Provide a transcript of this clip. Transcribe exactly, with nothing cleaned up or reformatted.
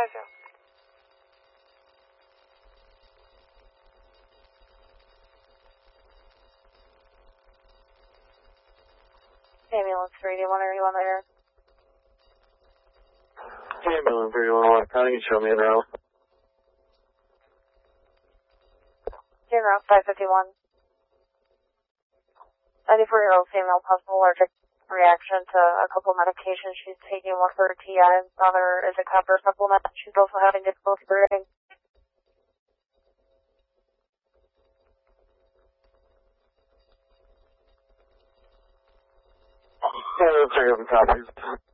Pleasure. Ambulance three, do you want to, you want there? Ambulance three, you want to, you can show me in route. In route five fifty-one. ninety-four-year-old female, possible allergic reaction to a couple medications she's taking, one for her T I, another is a copper supplement. She's also having difficulty breathing. Yeah, let's check out the copies.